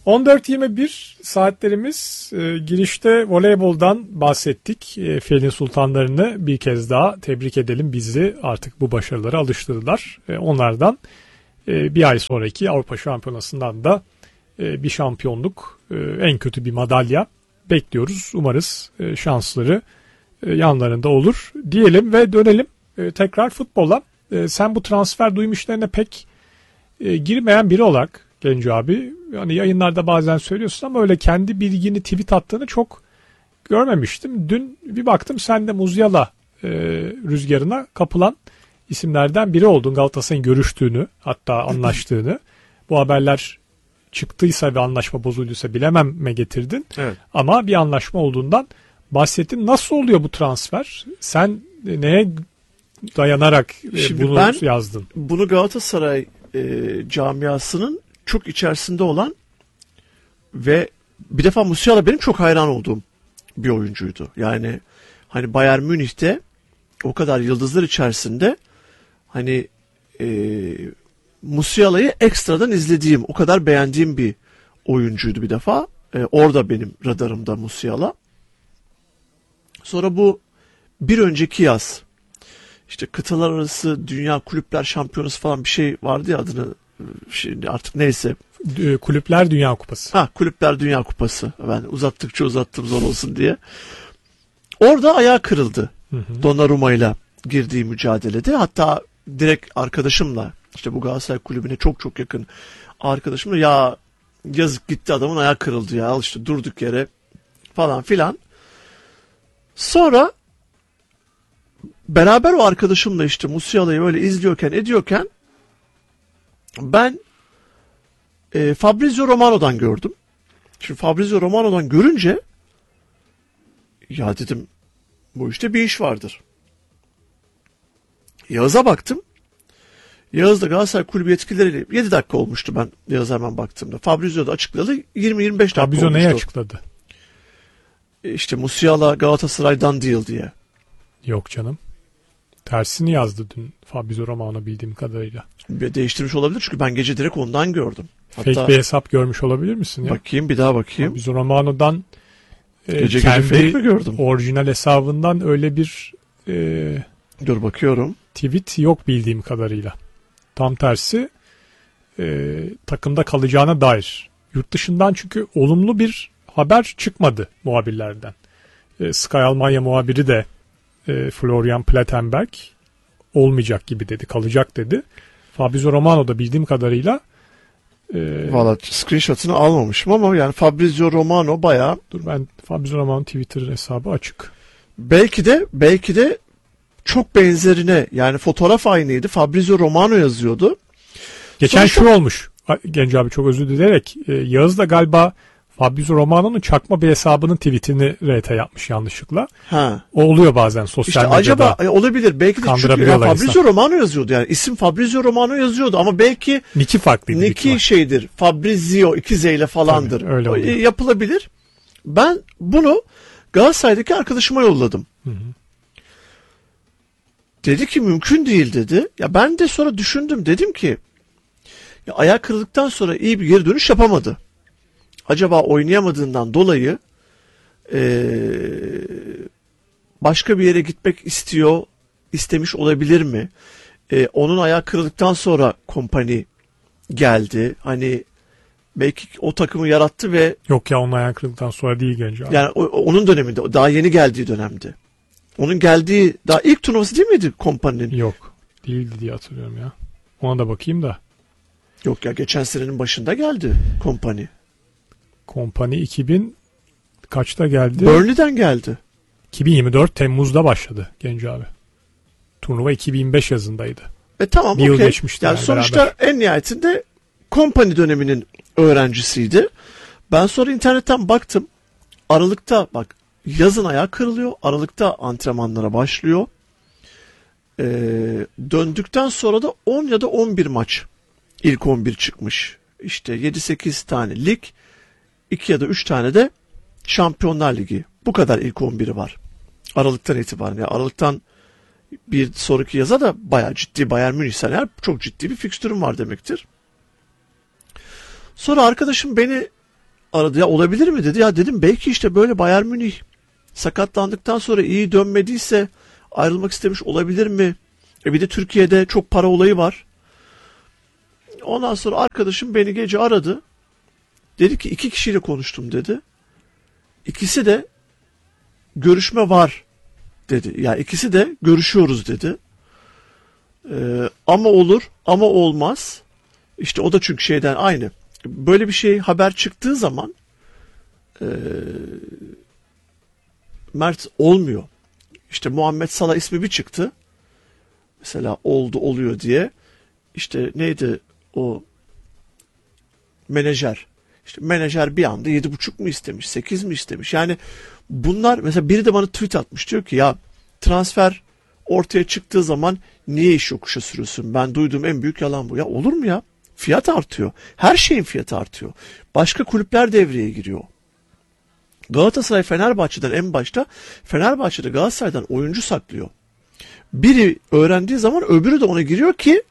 14.21 saatlerimiz. Girişte voleyboldan bahsettik. Felin Sultanlarını bir kez daha tebrik edelim. Bizi artık bu başarılara alıştırdılar. Onlardan bir ay sonraki Avrupa Şampiyonası'ndan da bir şampiyonluk, en kötü bir madalya bekliyoruz. Umarız şansları yanlarında olur diyelim ve dönelim tekrar futbola. Sen bu transfer duyum işlerine pek girmeyen biri olarak Genco abi, hani yayınlarda bazen söylüyorsun ama öyle kendi bilgini tweet attığını çok görmemiştim. Dün bir baktım sen de Musiala rüzgarına kapılan isimlerden biri oldun. Galatasaray'ın görüştüğünü, hatta anlaştığını. Bu haberler çıktıysa ve anlaşma bozulduysa bilememe getirdin. Evet. Ama bir anlaşma olduğundan bahsettin. Nasıl oluyor bu transfer? Sen neye dayanarak bunu yazdın? Bunu Galatasaray camiasının çok içerisinde olan ve bir defa Musiala benim çok hayran olduğum bir oyuncuydu. Yani hani Bayern Münih'te o kadar yıldızlar içerisinde hani Musiala'yı ekstradan izlediğim, o kadar beğendiğim bir oyuncuydu bir defa. Orada benim radarımda Musiala. Sonra bu bir önceki yaz işte kıtalar arası dünya kulüpler şampiyonası falan bir şey vardı ya, adını şimdi artık neyse. Kulüpler Dünya Kupası. Kulüpler Dünya Kupası. Ben uzattıkça uzattım zor olsun diye. Orada ayağı kırıldı. Donnarumma'yla girdiği mücadelede. Hatta direkt arkadaşımla, işte bu Galatasaray kulübüne çok çok yakın arkadaşımla, ya yazık gitti adamın ayağı kırıldı ya, al işte durduk yere falan filan. Sonra beraber o arkadaşımla işte Musiala'yı öyle izliyorken ediyorken ben Fabrizio Romano'dan gördüm. Şimdi Fabrizio Romano'dan görünce ya dedim bu işte bir iş vardır. Yağız'a baktım. Yağız da Galatasaray kulübü yetkilileriyle 7 dakika olmuştu ben Yağız'a hemen baktığımda. Fabrizio da açıkladı, 20-25 dakika Fabrizio olmuştu. neyi açıkladı? İşte Musiala Galatasaray'dan değil diye. Yok canım. Tersini yazdı dün Fabrizio Romano bildiğim kadarıyla. Değiştirmiş olabilir çünkü ben gece direkt ondan gördüm. Hatta fake bir hesap görmüş olabilir misin ya? Bakayım, bir daha bakayım. Fabrizio Romano'dan gece kendi fake mi gördüm? Orijinal hesabından öyle bir dur bakıyorum. Tweet yok bildiğim kadarıyla. Tam tersi takımda kalacağına dair. Yurt dışından çünkü olumlu bir haber çıkmadı muhabirlerden. Sky Almanya muhabiri de Florian Plettenberg olmayacak gibi dedi, kalacak dedi. Fabrizio Romano da bildiğim kadarıyla valla screenshot'ını almamışım ama yani Fabrizio Romano bayağı. Dur, ben Fabrizio Romano Twitter hesabı açık. Belki de çok benzerine, yani fotoğraf aynıydı. Fabrizio Romano yazıyordu. Geçen şu olmuş. Genco abi çok özür dileyerek. Yağız da galiba Fabrizio Romano'nun çakma bir hesabının tweetini RT yapmış yanlışlıkla. O oluyor bazen sosyal işte medyada. Acaba olabilir. Belki de çünkü Fabrizio Romano yazıyordu. Yani isim Fabrizio Romano yazıyordu ama belki Nick'i farklıydı. Nick'i şeydir. Fabrizio 2Z ile falandır. Tabii, öyle oluyor. Yapılabilir. Ben bunu Galatasaray'daki arkadaşıma yolladım. Dedi ki mümkün değil dedi. Ya ben de sonra düşündüm. Dedim ki ya ayağı kırıldıktan sonra iyi bir geri dönüş yapamadı. Acaba oynayamadığından dolayı başka bir yere gitmek istemiş olabilir mi? Onun ayağı kırıldıktan sonra Kompany geldi. Hani belki o takımı yarattı ve... Yok ya, onun ayağı kırıldıktan sonra değil Genco abi. Yani onun döneminde, daha yeni geldiği dönemde. Onun geldiği daha ilk turnuvası değil miydi Kompany'nin? Yok, değildi diye hatırlıyorum ya. Ona da bakayım da. Yok ya, geçen senenin başında geldi Kompany. Kompany 2000 kaçta geldi? Burnley'den geldi. 2024 Temmuz'da başladı Genco abi. Turnuva 2025 yazındaydı. Tamam, bir yıl geçmişti. Yani sonuçta beraber. En nihayetinde Kompany döneminin öğrencisiydi. Ben sonra internetten baktım. Aralık'ta bak, yazın ayağı kırılıyor. Aralık'ta antrenmanlara başlıyor. Döndükten sonra da 10 ya da 11 maç ilk 11 çıkmış. İşte 7-8 tane lig, 2 ya da 3 tane de Şampiyonlar Ligi. Bu kadar ilk 11'i var. Aralık'tan itibaren. Yani Aralık'tan bir sonraki yaza da bayağı ciddi Bayern Münih çok ciddi bir fikstürüm var demektir. Sonra arkadaşım beni aradı. Ya olabilir mi dedi. Ya dedim belki işte böyle Bayern Münih sakatlandıktan sonra iyi dönmediyse ayrılmak istemiş olabilir mi? Bir de Türkiye'de çok para olayı var. Ondan sonra arkadaşım beni gece aradı. Dedi ki 2 kişiyle konuştum dedi. İkisi de görüşme var dedi. Yani ikisi de görüşüyoruz dedi. Ama olur ama olmaz. İşte o da çünkü şeyden aynı. Böyle bir şey haber çıktığı zaman Mert olmuyor. İşte Muhammed Salah ismi bir çıktı. Mesela oldu oluyor diye. İşte neydi o menajer. İşte menajer bir anda 7,5 mu istemiş, 8 mi istemiş? Yani bunlar mesela biri de bana tweet atmış diyor ki ya transfer ortaya çıktığı zaman niye iş yokuşa sürüyorsun? Ben duyduğum en büyük yalan bu. Ya olur mu ya? Fiyat artıyor. Her şeyin fiyatı artıyor. Başka kulüpler devreye giriyor. Galatasaray Fenerbahçe'den en başta Fenerbahçe'de Galatasaray'dan oyuncu saklıyor. Biri öğrendiği zaman öbürü de ona giriyor ki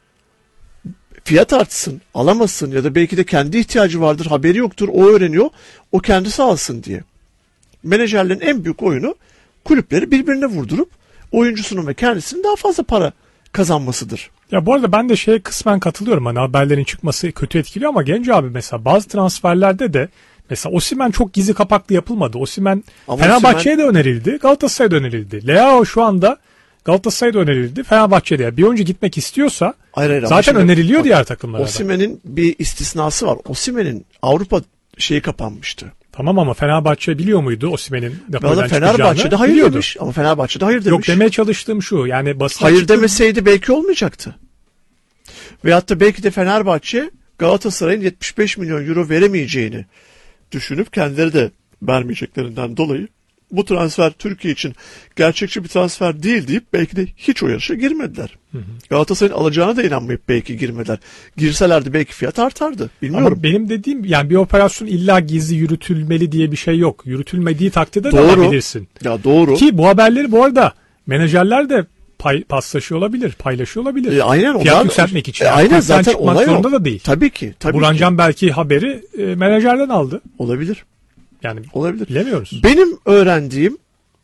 fiyat artsın, alamasın ya da belki de kendi ihtiyacı vardır, haberi yoktur, o öğreniyor, o kendisi alsın diye. Menajerlerin en büyük oyunu kulüpleri birbirine vurdurup oyuncusunun ve kendisinin daha fazla para kazanmasıdır. Ya bu arada ben de şeye kısmen katılıyorum. Hani haberlerin çıkması kötü etkiliyor ama Genco abi mesela bazı transferlerde de mesela Osimhen çok gizli kapaklı yapılmadı. Osimhen Fenerbahçe'ye de önerildi, Galatasaray'a da önerildi. Leao şu anda Galatasaray'a da önerildi, Fenerbahçe'de. Yani bir oyuncu gitmek istiyorsa zaten öneriliyor diğer takımlara. Osimhen'in bir istisnası var. Osimhen'in Avrupa şeyi kapanmıştı. Tamam ama Fenerbahçe biliyor muydu Osimhen'in Napoli'den Fenerbahçe'de hayır biliyordu. Demiş ama Fenerbahçe'de hayır demiş. Yok, demeye çalıştığım şu, yani basına hayır demeseydi belki olmayacaktı. Veyahut da belki de Fenerbahçe Galatasaray'ın 75 milyon euro veremeyeceğini düşünüp kendileri de vermeyeceklerinden dolayı bu transfer Türkiye için gerçekçi bir transfer değil deyip belki de hiç o yarışa girmediler. Galatasaray'ın alacağına da inanmayıp belki girmediler. Girselerdi belki fiyat artardı. Bilmiyorum. Ama benim dediğim yani bir operasyon illa gizli yürütülmeli diye bir şey yok. Yürütülmediği takdirde de alabilirsin. Ya doğru. Ki bu haberleri bu arada menajerler de paslaşıyor olabilir, paylaşıyor olabilir. Aynen. Fiyat yükseltmek için. Aynen zaten olay zorunda da değil. Tabii ki. Burhan Can belki haberi menajerden aldı. Olabilir. Yani olabilir. Bilemiyoruz. Benim öğrendiğim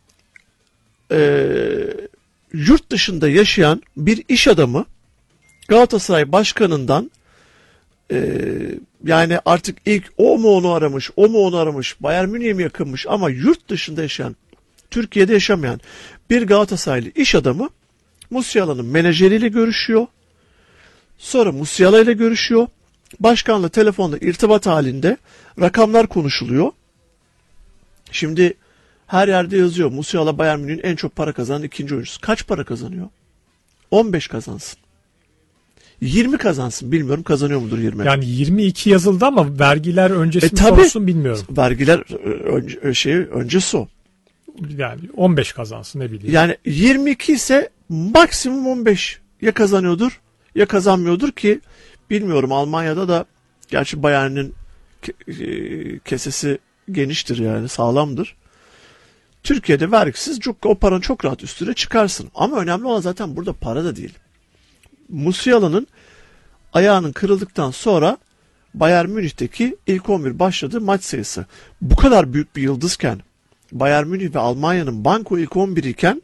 yurt dışında yaşayan bir iş adamı Galatasaray Başkanı'ndan yani artık ilk o mu onu aramış, o mu onu aramış, Bayern Münih'e mi yakınmış ama yurt dışında yaşayan, Türkiye'de yaşamayan bir Galatasaraylı iş adamı Musiala'nın menajeriyle görüşüyor. Sonra Musiala ile görüşüyor. Başkanla telefonda irtibat halinde rakamlar konuşuluyor. Şimdi her yerde yazıyor. Musiala Bayern Münih'in en çok para kazanan ikinci oyuncusu. Kaç para kazanıyor? 15 kazansın. 20 kazansın. Bilmiyorum kazanıyor mudur 20. Yani 22 yazıldı ama vergiler öncesi mi sonrası bilmiyorum. Vergiler öncesi o. Yani 15 kazansın ne bileyim. Yani 22 ise maksimum 15 ya kazanıyordur ya kazanmıyordur ki bilmiyorum Almanya'da da gerçi Bayern'in kesesi geniştir yani sağlamdır. Türkiye'de vergisiz o paranın çok rahat üstüne çıkarsın. Ama önemli olan zaten burada para da değil. Musiala'nın ayağının kırıldıktan sonra Bayern Münih'teki ilk 11 başladığı maç sayısı. Bu kadar büyük bir yıldızken Bayern Münih ve Almanya'nın banko ilk 11 iken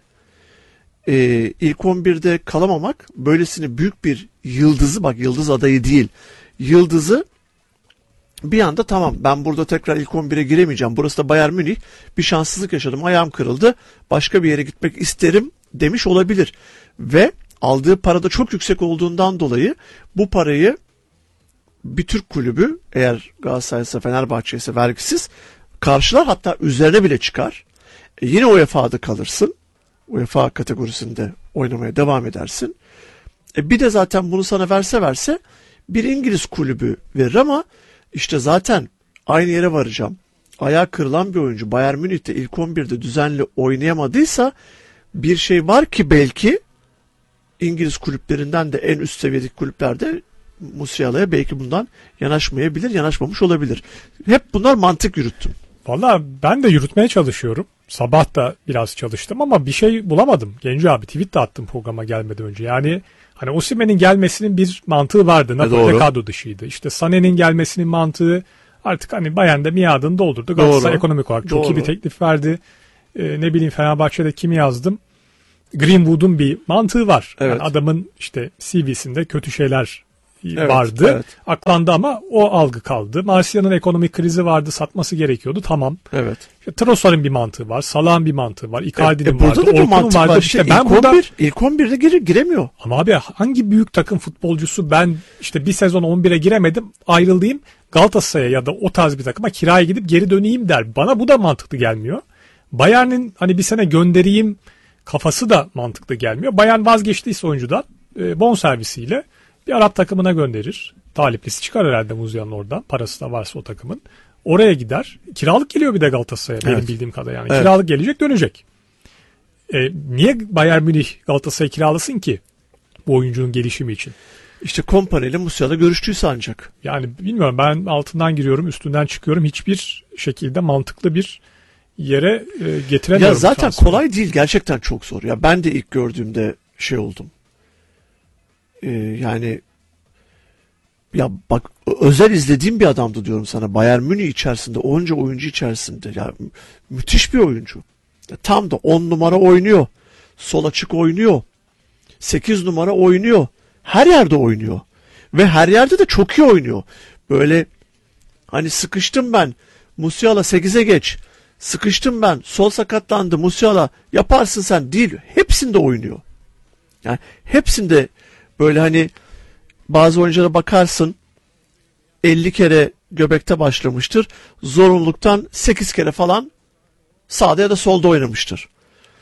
ilk 11'de kalamamak böylesine büyük bir yıldızı, bak yıldız adayı değil, yıldızı bir anda tamam ben burada tekrar ilk 11'e giremeyeceğim. Burası da Bayern Münih. Bir şanssızlık yaşadım. Ayağım kırıldı. Başka bir yere gitmek isterim demiş olabilir. Ve aldığı para da çok yüksek olduğundan dolayı bu parayı bir Türk kulübü eğer Galatasaray ise Fenerbahçe ise vergisiz karşılar, hatta üzerine bile çıkar. Yine UEFA'da kalırsın. UEFA kategorisinde oynamaya devam edersin. Bir de zaten bunu sana verse bir İngiliz kulübü verir ama işte zaten aynı yere varacağım. Ayağı kırılan bir oyuncu Bayern Münih'te ilk 11'de düzenli oynayamadıysa bir şey var ki belki İngiliz kulüplerinden de en üst seviyedeki kulüplerde Musiala'ya belki bundan yanaşmayabilir, yanaşmamış olabilir. Hep bunlar mantık yürüttüm. Valla ben de yürütmeye çalışıyorum. Sabah da biraz çalıştım ama bir şey bulamadım. Genco abi tweet de attım programa gelmeden önce. Yani hani Osimhen'in gelmesinin bir mantığı vardı. Napoli kadro dışıydı. İşte Sané'nin gelmesinin mantığı Artık hani Bayern de miadını doldurdu. Galatasaray Doğru. ekonomik olarak çok iyi Doğru. bir teklif verdi. Ne bileyim Fenerbahçe'de kimi yazdım? Greenwood'un bir mantığı var. Evet. Yani adamın işte CV'sinde kötü şeyler Evet, vardı. evet. Aklandı ama o algı kaldı. Marsilya'nın ekonomik krizi vardı. Satması gerekiyordu. Tamam. Evet. İşte Trossard'ın bir mantığı var. Salah'ın bir mantığı var. Icardi'nin Burada vardı. da bir Orkun'un mantık vardı. var. İşte İşte ben burada ilk 11'de giremiyor. ama abi hangi büyük takım futbolcusu ben işte bir sezon 11'e giremedim ayrılayım Galatasaray'a ya da o tarz bir takıma kiraya gidip geri döneyim der. Bana bu da mantıklı gelmiyor. Bayern'in hani bir sene göndereyim kafası da mantıklı gelmiyor. Bayern vazgeçtiyse oyuncudan bonservisiyle bir Arap takımına gönderir. Taliplisi çıkar herhalde Musiala'nın oradan. Parası da varsa o takımın. Oraya gider. Kiralık geliyor bir de Galatasaray'a benim Evet. bildiğim kadar yani. Evet. Kiralık gelecek dönecek. Niye Bayern Münih Galatasaray'ı kiralasın ki bu oyuncunun gelişimi için? İşte Kompany ile Musiala görüştüyse ancak. Yani bilmiyorum ben altından giriyorum üstünden çıkıyorum. Hiçbir şekilde mantıklı bir yere getiremiyorum. Ya zaten transferi. kolay değil. Gerçekten çok zor. Ya ben de ilk gördüğümde şey oldum. Yani ya bak özel izlediğim bir adamdı diyorum sana. Bayern Münih içerisinde onca oyuncu içerisinde ya müthiş bir oyuncu. Ya tam da 10 numara oynuyor. Sol açık oynuyor. 8 numara oynuyor. Her yerde oynuyor. Ve her yerde de çok iyi oynuyor. Böyle hani sıkıştım ben. Musiala 8'e geç. Sıkıştım ben. Sol sakatlandı. Musiala yaparsın sen değil. Hepsinde oynuyor. Yani hepsinde böyle hani bazı oyunculara bakarsın 50 kere göbekte başlamıştır. Zorunluluktan 8 kere falan sağda ya da solda oynamıştır.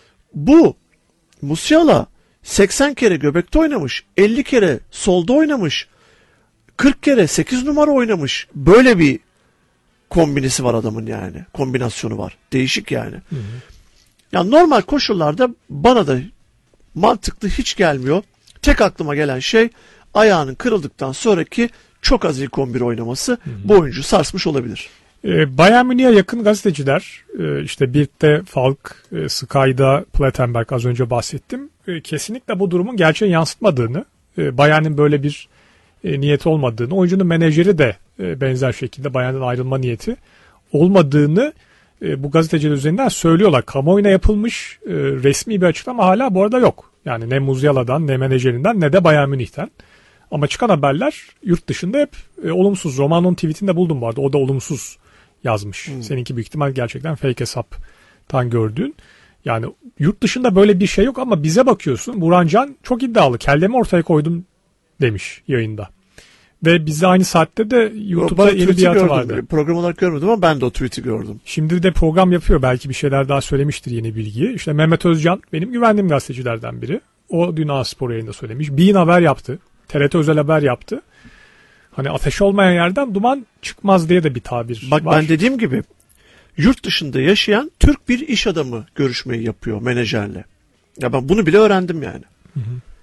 Bu Musiala 80 kere göbekte oynamış, 50 kere solda oynamış, 40 kere 8 numara oynamış. Böyle bir kombinesi var adamın yani. Kombinasyonu var. Değişik yani. Hı hı. Yani normal koşullarda bana da mantıklı hiç gelmiyor. Tek aklıma gelen şey ayağının kırıldıktan sonraki çok az ilk 11 oynaması bu oyuncu sarsmış olabilir. Bayern Münih'e yakın gazeteciler işte Bild'de Falk, Sky'da Plettenberg az önce bahsettim. Kesinlikle bu durumun gerçeği yansıtmadığını, Bayern'in böyle bir niyeti olmadığını, oyuncunun menajeri de benzer şekilde Bayern'den ayrılma niyeti olmadığını bu gazeteciler üzerinden söylüyorlar. Kamuoyuna yapılmış resmi bir açıklama hala bu arada yok. Yani ne Musiala'dan ne menajerinden ne de Bayern Münih'ten. Ama çıkan haberler yurt dışında hep olumsuz. Romano'nun tweetinde buldum bu arada. O da olumsuz yazmış. Seninki büyük ihtimal gerçekten fake hesaptan gördüğün. Yani yurt dışında böyle bir şey yok ama bize bakıyorsun. Burhan Can çok iddialı. Kellemi ortaya koydum demiş yayında. Ve bize aynı saatte de YouTube'da yeni bir hayatı vardı. Program olarak görmedim ama ben de o tweet'i gördüm. Şimdi de program yapıyor. Belki bir şeyler daha söylemiştir yeni bilgiyi. İşte Mehmet Özcan benim güvendiğim gazetecilerden biri. O dün A-Spor yayında söylemiş. Bein haber yaptı. TRT özel haber yaptı. Hani ateş olmayan yerden duman çıkmaz diye de bir tabir Bak var. ben dediğim gibi yurt dışında yaşayan Türk bir iş adamı görüşmeyi yapıyor menajerle. Ya ben bunu bile öğrendim yani. Hı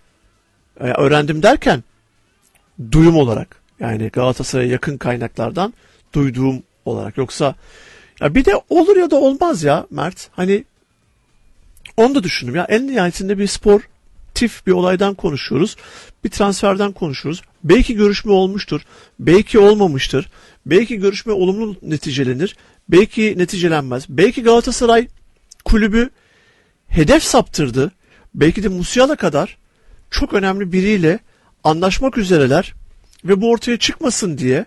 hı. Öğrendim derken duyum olarak yani Galatasaray'a yakın kaynaklardan duyduğum olarak. Yoksa ya bir de olur ya da olmaz ya Mert. Hani onu da düşündüm ya en nihayetinde bir sportif bir olaydan konuşuyoruz. Bir transferden konuşuyoruz. Belki görüşme olmuştur. Belki olmamıştır. Belki görüşme olumlu neticelenir. Belki neticelenmez. Belki Galatasaray kulübü hedef saptırdı. Belki de Musiala kadar çok önemli biriyle anlaşmak üzereler ve bu ortaya çıkmasın diye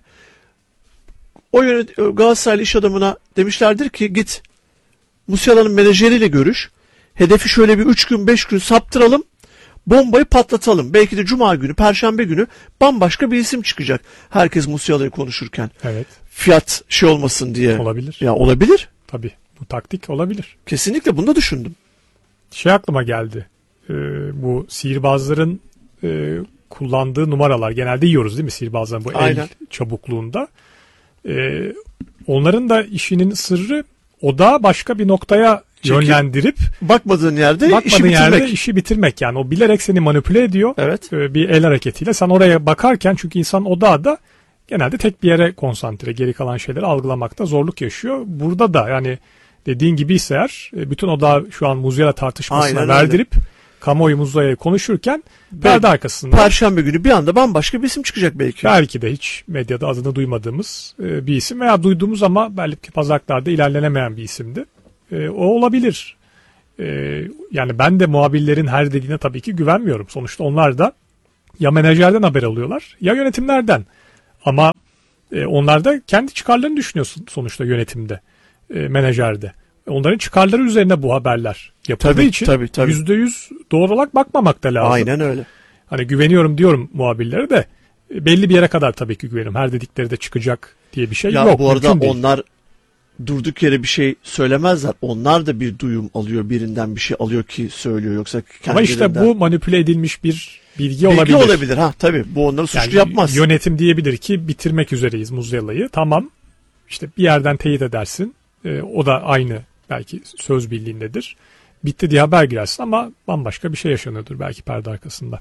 o Galatasaraylı iş adamına demişlerdir ki git Musiala'nın menajeriyle görüş. Hedefi şöyle bir 3 gün 5 gün saptıralım. Bombayı patlatalım. Belki de Cuma günü, Perşembe günü bambaşka bir isim çıkacak. Herkes Musiala'yı konuşurken. Evet. Fiyat şey olmasın diye. Olabilir. Ya olabilir. Tabii. Bu taktik olabilir. Kesinlikle bunu da düşündüm. Şey aklıma geldi. Bu sihirbazların kullandığı numaralar. Genelde yiyoruz değil mi sihirbazların bu Aynen. el çabukluğunda. Onların da işinin sırrı odağı başka bir noktaya yönlendirip Bakmadığın yerde işi bakmadığın bitirmek. yerde işi bitirmek. Yani o bilerek seni manipüle ediyor. Evet. Bir el hareketiyle. Sen oraya bakarken çünkü insan odağı da genelde tek bir yere konsantre. Geri kalan şeyleri algılamakta zorluk yaşıyor. Burada da yani dediğin gibi ise eğer bütün odağı şu an Musiala tartışmasına Aynen verdirip kamuoyu Musla'yı konuşurken perde arkasında Perşembe günü bir anda bambaşka bir isim çıkacak belki. belki de hiç medyada adını duymadığımız bir isim veya duyduğumuz ama belki pazarlarda ilerlenemeyen bir isimdi. O olabilir. Yani ben de muhabirlerin her dediğine tabii ki güvenmiyorum. Sonuçta onlar da ya menajerden haber alıyorlar ya yönetimlerden. Ama onlar da kendi çıkarlarını düşünüyor sonuçta yönetimde, menajerde. Onların çıkarları üzerine bu haberler yapıldığı Tabii, için tabii. %100 doğru olarak bakmamak da lazım. Aynen öyle. Hani güveniyorum diyorum muhabirlere de belli bir yere kadar tabii ki güvenirim. Her dedikleri de çıkacak diye bir şey Ya yok. bu arada mümkün değil. onlar durduk yere bir şey söylemezler. Onlar da bir duyum alıyor, birinden bir şey alıyor ki söylüyor. Yoksa Ama işte kendilerinden. bu manipüle edilmiş bir bilgi Bilgi olabilir. olabilir. Ha tabii. Bu onları suçlu Yani yapmaz. yönetim diyebilir ki bitirmek üzereyiz Musla'yı. Tamam. İşte bir yerden teyit edersin. O da aynı belki söz birliğindedir. Bitti diye haber girersin ama bambaşka bir şey yaşanıyordur belki perde arkasında.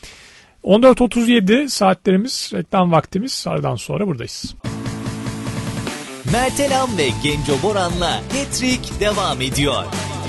14.37 saatlerimiz, reklam vaktimiz. Aradan sonra buradayız. Mertelam ve Genco Boran'la Hat-Trick devam ediyor.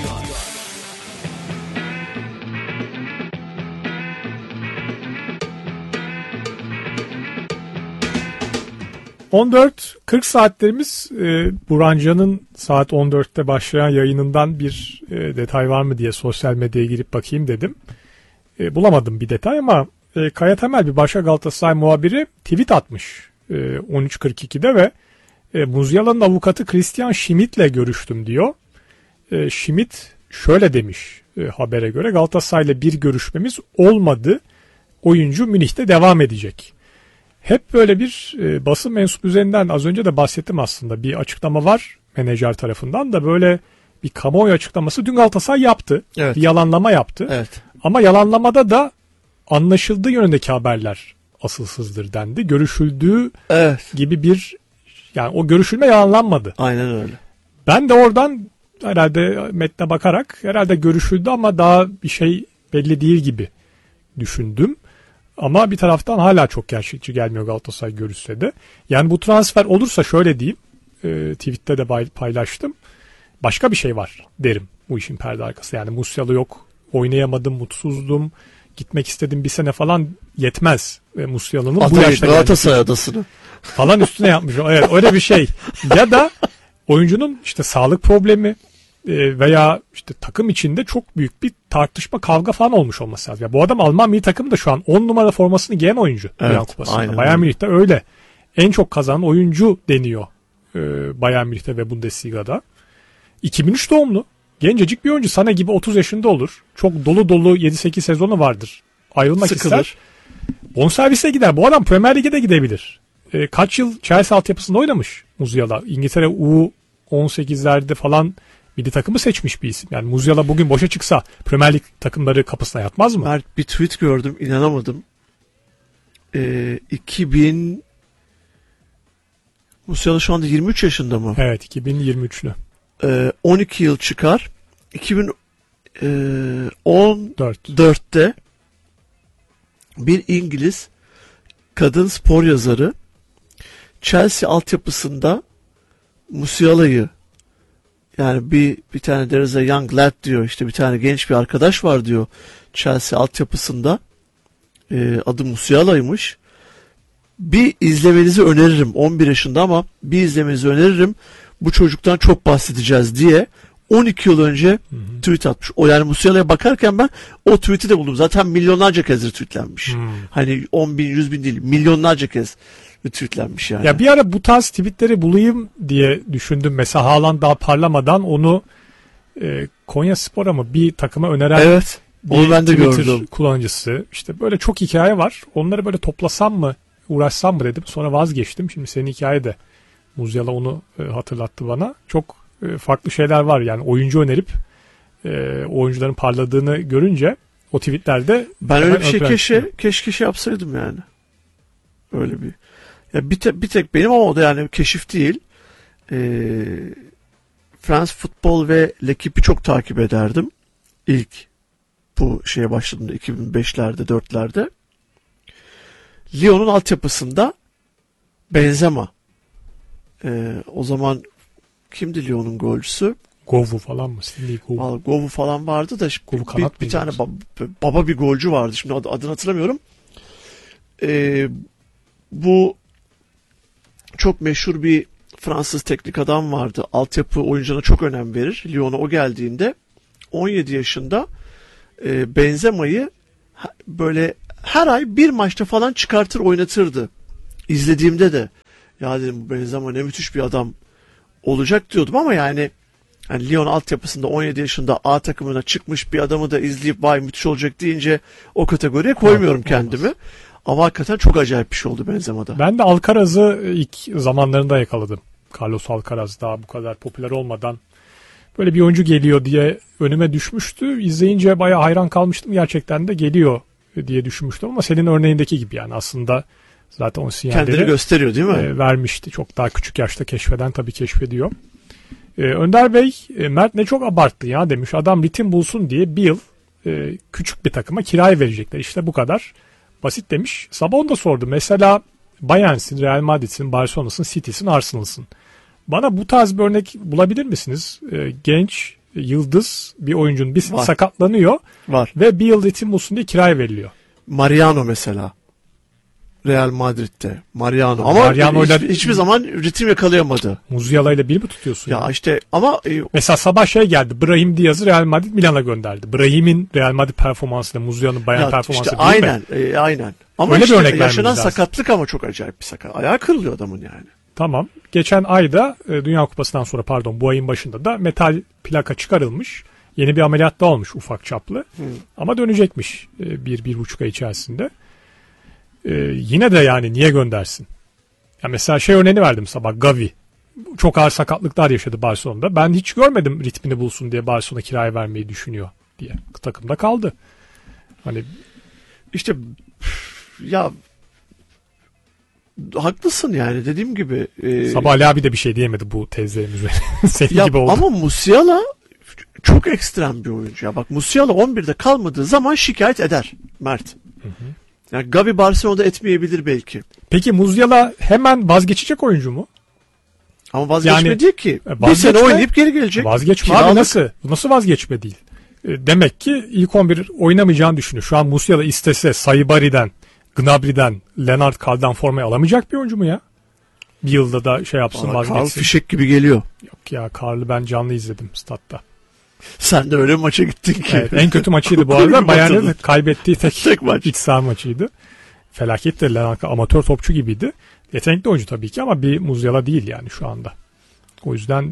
...14.40 saatlerimiz... Buranca'nın saat 14'te başlayan yayınından bir detay var mı diye sosyal medyaya girip bakayım dedim. Bulamadım bir detay ama... Kaya Temel bir başka Galatasaray muhabiri tweet atmış 13.42'de ve Musiala'nın avukatı Christian Schmidt'le görüştüm diyor. Schmidt şöyle demiş habere göre, Galatasaray'la bir görüşmemiz olmadı. Oyuncu Münih'te devam edecek. Hep böyle bir basın mensubu üzerinden az önce de bahsettim aslında. Bir açıklama var menajer tarafından da, böyle bir kamuoyu açıklaması dün Galatasaray yaptı. Evet. Bir yalanlama yaptı. Evet. Ama yalanlamada da anlaşıldığı yönündeki haberler asılsızdır dendi. Görüşüldüğü Evet. gibi bir, yani o görüşülme yalanlanmadı. Aynen öyle. Ben de oradan herhalde metne bakarak herhalde görüşüldü ama daha bir şey belli değil gibi düşündüm. Ama bir taraftan hala çok gerçekçi gelmiyor Galatasaray görüşse de. Yani bu transfer olursa şöyle diyeyim, tweette de paylaştım. Başka bir şey var derim bu işin perde arkası. Yani Musiala yok, oynayamadım, mutsuzdum, gitmek istedim bir sene falan yetmez. Musiala'nın bu yaşta Galatasaray adasını. falan üstüne yapmış. Evet, öyle bir şey. Ya da oyuncunun işte sağlık problemi veya işte takım içinde çok büyük bir tartışma, kavga falan olmuş olması lazım. Ya bu adam Alman milli takımında şu an 10 numara formasını giyen oyuncu. Evet, Dünya Kupası'nda. aynen Bayern öyle. Münih'te öyle. En çok kazanan oyuncu deniyor Bayern Münih'te ve Bundesliga'da. 2003 doğumlu. Gencecik bir oyuncu. Sana gibi 30 yaşında olur. Çok dolu dolu 7-8 sezonu vardır. Ayrılmak Sıkılır. ister. Bonservise gider. Bu adam Premier Lig'e de gidebilir. Kaç yıl Chelsea altyapısında oynamış Musiala. İngiltere U18'lerde falan milli takımı seçmiş bir isim. Yani Musiala bugün boşa çıksa Premier Lig takımları kapısına yatmaz mı? Mert, bir tweet gördüm, inanamadım. 2000 Musiala şu anda 23 yaşında mı? Evet, 2023'lü. 12 yıl çıkar. 2014'te 4. bir İngiliz kadın spor yazarı Chelsea altyapısında Musiala'yı, yani bir tane there is a young lad diyor, işte bir tane genç bir arkadaş var diyor Chelsea altyapısında, adı Musiala'ymış. Bir izlemenizi öneririm, 11 yaşında ama bir izlemenizi öneririm, bu çocuktan çok bahsedeceğiz diye 12 yıl önce tweet atmış. O, yani Musiala'ya bakarken ben o tweet'i de buldum. Zaten milyonlarca kez retweetlenmiş. Hani 10 bin, 100 bin değil, milyonlarca kez retweetlenmiş yani. Ya bir ara bu tarz tweetleri bulayım diye düşündüm. Mesela Haaland daha parlamadan onu Konyaspor'a mı bir takıma öneren Evet. Onu bir ben de Twitter gördüm. kullanıcısı. İşte böyle çok hikaye var. Onları böyle toplasam mı, uğraşsam mı dedim. Sonra vazgeçtim. Şimdi senin hikaye de Musiala onu hatırlattı bana. Çok farklı şeyler var. Yani oyuncu önerip oyuncuların parladığını görünce o tweetlerde Ben hemen öyle bir şey ön plana çıkıyor. keşke şey yapsaydım yani. Öyle bir. Ya bir tek benim, ama o da yani keşif değil. France Futbol ve L'Equipe'i çok takip ederdim. İlk bu şeye başladığımda 2005'lerde 4'lerde. Lyon'un altyapısında Benzema. O zaman kimdi Lyon'un golcüsü? Govu falan mı? Sidney Govu. Vallahi Govu falan vardı da Govu kanat bir mıydı tane yoksa? baba bir golcü vardı. Şimdi adını hatırlamıyorum. Bu çok meşhur bir Fransız teknik adam vardı. Altyapı oyuncularına çok önem verir. Lyon'a o geldiğinde 17 yaşında Benzema'yı böyle her ay bir maçta falan çıkartır oynatırdı. İzlediğimde de ya dedim bu Benzema ne müthiş bir adam olacak diyordum ama yani Lyon altyapısında 17 yaşında A takımına çıkmış bir adamı da izleyip vay müthiş olacak deyince o kategoriye koymuyorum kendimi. Ama hakikaten çok acayip bir şey oldu Benzema'da. Ben de Alcaraz'ı ilk zamanlarında yakaladım. Carlos Alcaraz daha bu kadar popüler olmadan böyle bir oyuncu geliyor diye önüme düşmüştü. İzleyince bayağı hayran kalmıştım. Gerçekten de geliyor diye düşünmüştüm ama senin örneğindeki gibi yani aslında zaten o Kendini sinyalleri gösteriyor değil mi? vermişti. Çok daha küçük yaşta keşfeden tabii keşfediyor. Önder Bey, Mert ne çok abarttı ya demiş. Adam ritim bulsun diye bir yıl küçük bir takıma kiraya verecekler. İşte bu kadar basit demiş. Sabah onu da sordu. Mesela Bayern'sin, Real Madrid'sin, Barcelona'sın, City'sin, Arsenal'sın. Bana bu tarz bir örnek bulabilir misiniz? Genç, yıldız bir oyuncunun bir Var. sakatlanıyor Var. ve bir yıl ritim bulsun diye kiraya veriliyor. Mariano mesela. Real Madrid'de. Mariano. Ama Mariano'yla hiçbir zaman ritim yakalayamadı. Musiala ile bir mi tutuyorsun? Ya yani? işte ama Mesela sabah şey geldi. Brahim Diaz'ı Real Madrid Milan'a gönderdi. Brahim'in Real Madrid performansıyla Muziala'nın Bayern ya performansı işte değil mi? aynen. Aynen. Ama Öyle bir işte örnek vermemiz yaşanan lazım. sakatlık ama çok acayip bir sakat. Ayağı kırılıyor adamın yani. Tamam. Geçen ayda Dünya Kupası'ndan sonra bu ayın başında da metal plaka çıkarılmış. Yeni bir ameliyat da olmuş ufak çaplı. Ama dönecekmiş 1-1,5 ay içerisinde. Yine de yani niye göndersin? Ya mesela şey örneğini verdim sabah, Gavi. Çok ağır sakatlıklar yaşadı Barcelona'da. Ben hiç görmedim ritmini bulsun diye Barcelona kiraya vermeyi düşünüyor diye. Takımda kaldı. Hani İşte ya haklısın yani dediğim gibi. Sabah Ali abi de bir şey diyemedi bu tezlerim üzerine. Senin Ya gibi oldu. ama Musiala çok ekstrem bir oyuncu ya. Bak Musiala 11'de kalmadığı zaman şikayet eder Mert. Yani Gavi Barcelona'da etmeyebilir belki. Peki Musiala hemen vazgeçecek oyuncu mu? Ama vazgeçme Yani, değil ki. Bir vazgeçme- sene oynayıp geri gelecek. Vazgeçme Kiralık. abi nasıl? Nasıl vazgeçme değil? Demek ki ilk 11 oynamayacağını düşünüyor. Şu an Musiala istese Saibari'den, Gnabry'den, Lennart Karl'dan formayı alamayacak bir oyuncu mu ya? Bir yılda da şey yapsın, Bana Karl vazgeçsin. fişek gibi geliyor. Yok ya, Karl'ı ben canlı izledim statta. Sen de öyle bir maça gittin ki. Evet, en kötü maçıydı bu Kulübü arada. Bayern'in batırdın. kaybettiği tek Maç. iç saha maçıydı. Felaket de Lennart Karl amatör topçu gibiydi. Yetenekli oyuncu tabii ki ama bir Musiala değil yani şu anda. O yüzden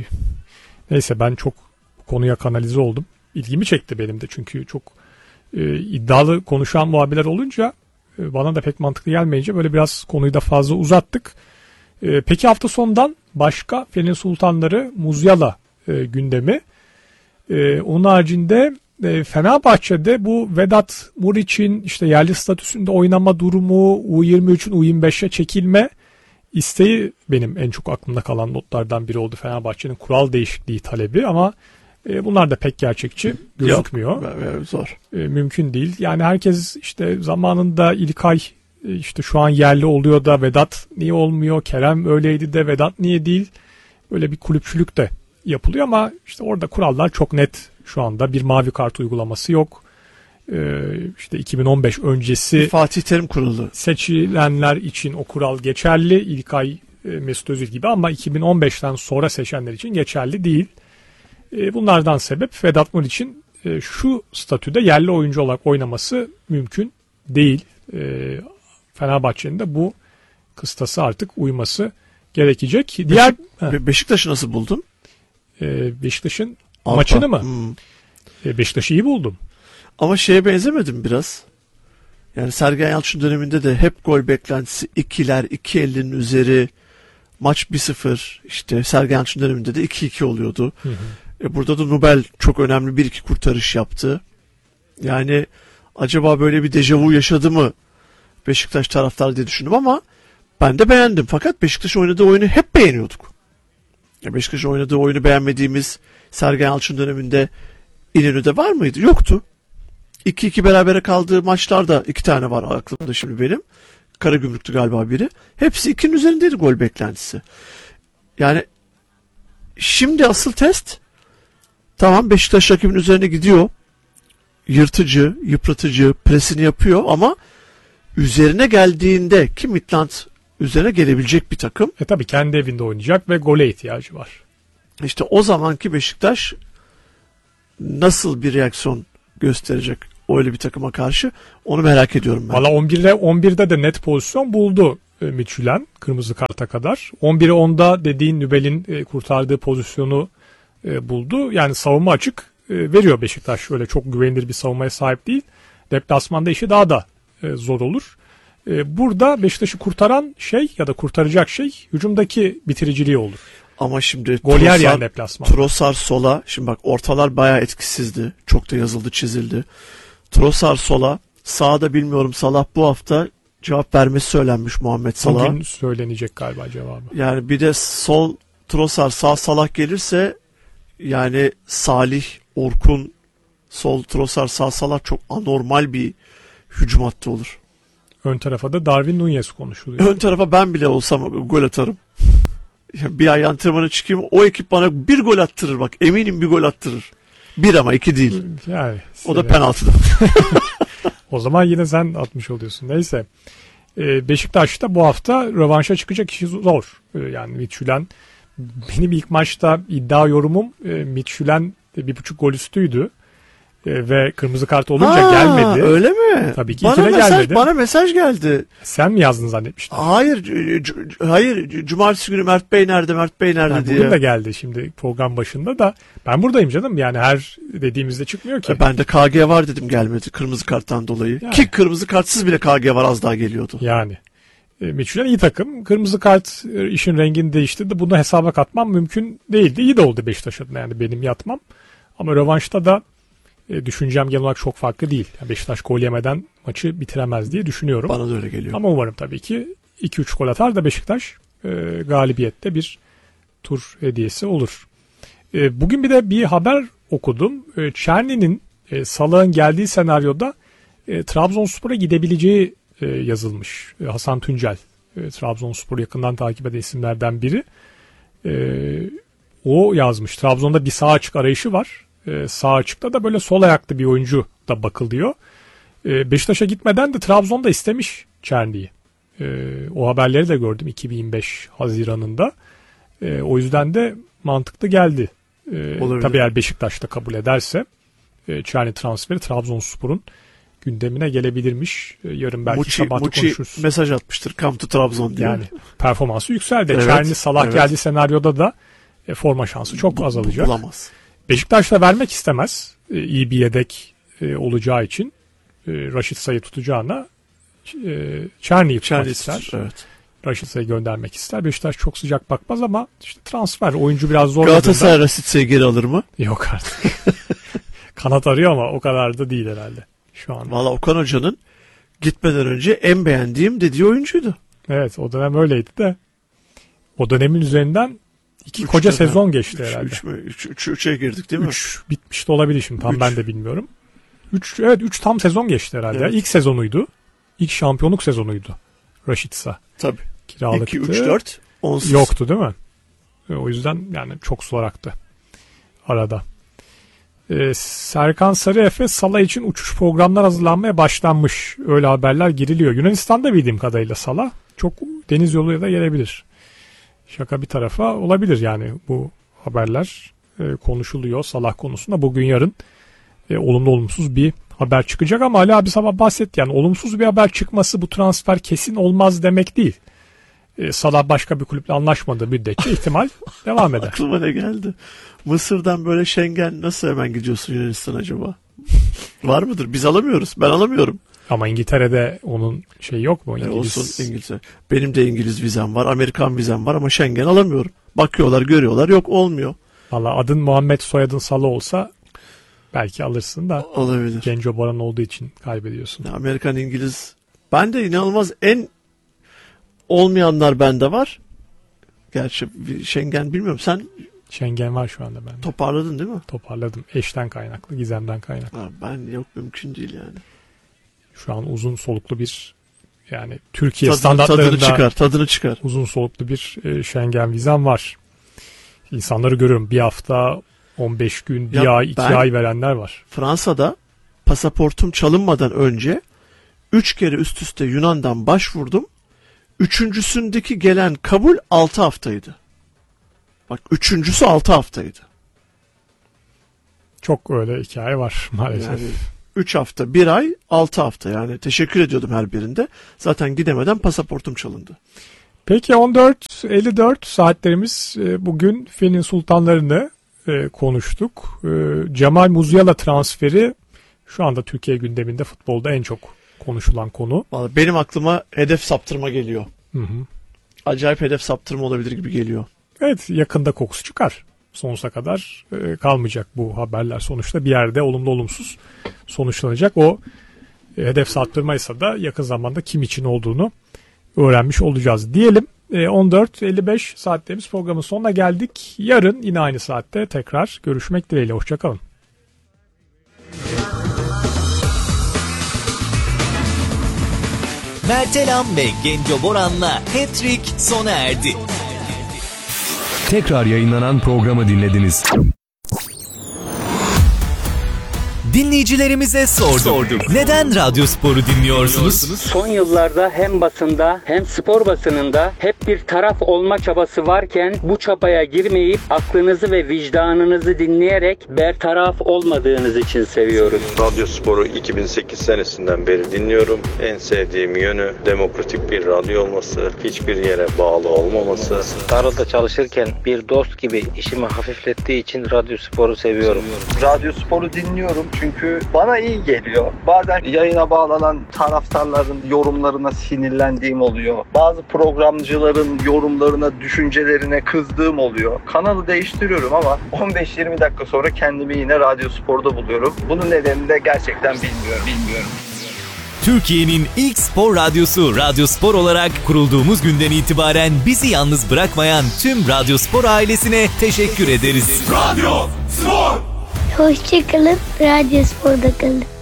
neyse ben çok konuya kanalize oldum. İlgimi çekti benim de çünkü çok iddialı konuşan muhabirler olunca bana da pek mantıklı gelmeyince böyle biraz konuyu da fazla uzattık. Peki hafta sonundan başka Fener'in Sultanları Musiala gündemi. Onun haricinde Fenerbahçe'de bu Vedat Muriç'in işte yerli statüsünde oynama durumu, U23'ün U25'e çekilme isteği benim en çok aklımda kalan notlardan biri oldu. Fenerbahçe'nin kural değişikliği talebi ama bunlar da pek gerçekçi gözükmüyor. Yok, zor. Mümkün değil. Yani herkes işte zamanında İlkay işte şu an yerli oluyor da Vedat niye olmuyor? Kerem öyleydi de Vedat niye değil? Böyle bir kulüpçülük de yapılıyor ama işte orada kurallar çok net şu anda. Bir mavi kart uygulaması yok. İşte 2015 öncesi Fatih Terim kurulu. seçilenler için o kural geçerli. İlkay, Mesut Özil gibi ama 2015'ten sonra seçenler için geçerli değil. Bunlardan sebep Vedat Muriç'in şu statüde yerli oyuncu olarak oynaması mümkün değil. Fenerbahçe'nin de bu kıstası artık uyması gerekecek. Diğer Beşiktaş'ı nasıl buldun? Beşiktaş'ın Avrupa. maçını mı? Beşiktaş'ı iyi buldum. Ama şeye benzemedim biraz. Yani Sergen Yalçın döneminde de hep gol beklentisi 2'ler, 2.50'nin üzeri, maç 1-0. İşte Sergen Yalçın döneminde de 2-2 oluyordu. Burada da Nubel çok önemli 1-2 kurtarış yaptı. Yani acaba böyle bir dejavu yaşadı mı Beşiktaş taraftarı diye düşündüm ama ben de beğendim. Fakat Beşiktaş oynadığı oyunu hep beğeniyorduk. Ya Beşiktaş'ın oynadığı oyunu beğenmediğimiz Sergen Yalçın döneminde İnönü'de var mıydı? Yoktu. 2-2 berabere kaldığı maçlarda 2 tane var aklımda şimdi benim. Karagümrük'tü galiba biri. Hepsi 2'nin üzerindeydi gol beklentisi. Yani şimdi asıl test Tamam, Beşiktaş rakibin üzerine gidiyor. Yırtıcı, yıpratıcı, presini yapıyor ama üzerine geldiğinde ki Midland üzerine gelebilecek bir takım. Tabii kendi evinde oynayacak ve gole ihtiyacı var. İşte o zamanki Beşiktaş nasıl bir reaksiyon gösterecek öyle bir takıma karşı, onu merak ediyorum ben. Valla 11'de de net pozisyon buldu Midtjylland kırmızı karta kadar. 11'e 10'da dediğin Nübel'in kurtardığı pozisyonu buldu. Yani savunma açık veriyor Beşiktaş. Öyle çok güvenilir bir savunmaya sahip değil. Deplasmanda işi daha da zor olur. Burada Beşiktaş'ı kurtaran şey ya da kurtaracak şey hücumdaki bitiriciliği olur. Ama şimdi Gol yer yani deplasman. Trossard sola, şimdi bak ortalar bayağı etkisizdi. Çok da yazıldı, çizildi. Trossard sola, sağda bilmiyorum, Salah bu hafta cevap vermesi söylenmiş Muhammed Salah'a. Bugün söylenecek galiba cevabı. Yani bir de sol Trossard, sağ Salah gelirse yani Salih, Orkun, sol Trossard, sağ Salah çok anormal bir hücum hattı olur. Ön tarafa da Darwin Núñez konuşuluyor. Ön tarafa ben bile olsam gol atarım. Bir ay antrenmana çıkayım, o ekip bana bir gol attırır bak. Eminim bir gol attırır. Bir ama iki değil. Yani, o da penaltıda. O zaman yine sen atmış oluyorsun. Neyse. Beşiktaş'ta bu hafta rövanşa çıkacak işi zor. Yani Midtjylland, benim ilk maçta iddia yorumum Midtjylland 1.5 gol üstüydü. Ve kırmızı kart olunca gelmedi. Öyle mi? Tabii ki ikide gelmedi. Bana mesaj geldi. Sen mi yazdın zannetmiştin? Hayır. Cumartesi günü Mert Bey nerede Yani diye. bugün de geldi şimdi program başında da. Ben buradayım canım. Yani her dediğimizde çıkmıyor ki. Ben de KG var dedim, gelmedi kırmızı karttan dolayı. Yani. Ki kırmızı kartsız bile KG var, az daha geliyordu. Yani. Midtjylland iyi takım. Kırmızı kart işin rengini değiştirdi. Bunu hesaba katmam mümkün değildi. İyi de oldu Beşiktaş adına, yani benim yatmam. Ama rövanşta da düşüncem genel olarak çok farklı değil. Yani Beşiktaş gol yemeden maçı bitiremez diye düşünüyorum. Bana da öyle geliyor. Ama umarım tabii ki 2-3 gol atar da Beşiktaş galibiyette bir tur hediyesi olur. Bugün bir de bir haber okudum. Czerny'nin Salah'ın geldiği senaryoda Trabzonspor'a gidebileceği yazılmış. Hasan Tuncel, Trabzonspor'u yakından takip eden isimlerden biri. O yazmış. Trabzon'da bir sağ açık arayışı var. Sağ açıkta da böyle sol ayaklı bir oyuncu da bakılıyor. Beşiktaş'a gitmeden de Trabzon'da istemiş Czerny'yi. O haberleri de gördüm 2025 Haziran'ında. O yüzden de mantıklı geldi. Tabii eğer Beşiktaş da kabul ederse Czerny transferi Trabzonspor'un gündemine gelebilirmiş. Yarın belki sabahta konuşuruz. Mesaj atmıştır, come to Trabzon diye. Yani performansı yükseldi. Evet, Czerny Salah geldiği senaryoda da forma şansı çok azalacak. Bulamaz. Beşiktaş da vermek istemez. İyi bir yedek olacağı için. Raşit Say'ı tutacağına Czerny'yi tutmak ister. Evet. Raşit Say'ı göndermek ister. Beşiktaş çok sıcak bakmaz ama işte transfer. Oyuncu biraz zor. Galatasaray Raşit Say'ı geri alır mı? Yok artık. Kanat arıyor ama o kadar da değil herhalde şu an. Valla Okan Hoca'nın gitmeden önce en beğendiğim dediği oyuncuydu. Evet, o dönem öyleydi de. O dönemin üzerinden koca sezon geçti herhalde. 3'e girdik değil mi? 3 bitmiş de olabilir şimdi. Tam ben de bilmiyorum. 3 tam sezon geçti herhalde. Evet. İlk sezonuydu. İlk şampiyonluk sezonuydu. Raşitsa. Tabii. Kiralıktı. 2-3-4 onsuz. Yoktu değil mi? O yüzden yani çok sular aktı arada. Serkan Sarıefe Salah için uçuş programlar hazırlanmaya başlanmış. Öyle haberler giriliyor. Yunanistan'da bildiğim kadarıyla Salah çok deniz yoluyla da gelebilir. Şaka bir tarafa olabilir yani bu haberler konuşuluyor Salah konusunda. Bugün yarın olumlu olumsuz bir haber çıkacak ama Ali abi sabah bahsetti. Yani olumsuz bir haber çıkması bu transfer kesin olmaz demek değil. Salah başka bir kulüple anlaşmadığı müddetçe ihtimal devam eder. Aklıma ne geldi? Mısır'dan böyle Schengen nasıl hemen gidiyorsun Yunanistan acaba? Var mıdır? Biz alamıyoruz. Ben alamıyorum. Ama İngiltere'de onun şey yok mu? Olsun İngilizce. Benim de İngiliz vizem var, Amerikan vizem var ama Schengen alamıyorum. Bakıyorlar, görüyorlar, yok olmuyor. Valla adın Muhammed, soyadın Salah olsa belki alırsın da. Olabilir. Genco Boran olduğu için kaybediyorsun. Amerikan, İngiliz. Ben de inanılmaz en olmayanlar bende var. Gerçi Schengen bilmiyorum. Sen Schengen var şu anda bende. Toparladın değil mi? Toparladım. Eşten kaynaklı, gizemden kaynaklı. Ben yok, mümkün değil yani. Şu an uzun soluklu bir yani Türkiye standartlarında tadını çıkar. Uzun soluklu bir Schengen vizem var. İnsanları görüyorum. Bir hafta 15 gün, Ya bir ay, 2 ben- ay verenler var. Fransa'da pasaportum çalınmadan önce 3 kere üst üste Yunan'dan başvurdum. Üçüncüsündeki gelen kabul 6 haftaydı. Bak, üçüncüsü 6 haftaydı. Çok öyle hikaye var maalesef. Yani 3 hafta, 1 ay, 6 hafta. Yani teşekkür ediyordum her birinde. Zaten gidemeden pasaportum çalındı. Peki 14.54 saatlerimiz, bugün Fen'in sultanlarını konuştuk. Cemal Musiala transferi şu anda Türkiye gündeminde, futbolda en çok konuşulan konu. Vallahi benim aklıma hedef saptırma geliyor. Hı hı. Acayip hedef saptırma olabilir gibi geliyor. Evet, yakında kokusu çıkar. Sonsuza kadar kalmayacak bu haberler, sonuçta bir yerde olumlu olumsuz sonuçlanacak. O hedef saptırmaysa da yakın zamanda kim için olduğunu öğrenmiş olacağız diyelim. 14.55 saatlerimiz, programın sonuna geldik. Yarın yine aynı saatte tekrar görüşmek dileğiyle. Hoşçakalın. Mertelam ve Genco Boran'la Hat-Trick sona erdi. Tekrar yayınlanan programı dinlediniz. Dinleyicilerimize sorduk. Neden Radyospor'u dinliyorsunuz? Son yıllarda hem basında hem spor basınında hep bir taraf olma çabası varken bu çabaya girmeyip aklınızı ve vicdanınızı dinleyerek bertaraf olmadığınız için seviyoruz. Radyospor'u 2008 senesinden beri dinliyorum. En sevdiğim yönü demokratik bir radyo olması, hiçbir yere bağlı olmaması. Tarlada çalışırken bir dost gibi işimi hafiflettiği için Radyospor'u seviyorum. Radyospor'u dinliyorum çünkü bana iyi geliyor. Bazen yayına bağlanan taraftarların yorumlarına sinirlendiğim oluyor. Bazı programcıların yorumlarına, düşüncelerine kızdığım oluyor. Kanalı değiştiriyorum ama 15-20 dakika sonra kendimi yine Radyospor'da buluyorum. Bunun nedenini de gerçekten bilmiyorum. Türkiye'nin ilk spor radyosu Radyospor olarak kurulduğumuz günden itibaren bizi yalnız bırakmayan tüm Radyospor ailesine teşekkür ederiz. Hoşçakalın, Radyospor'da kalın.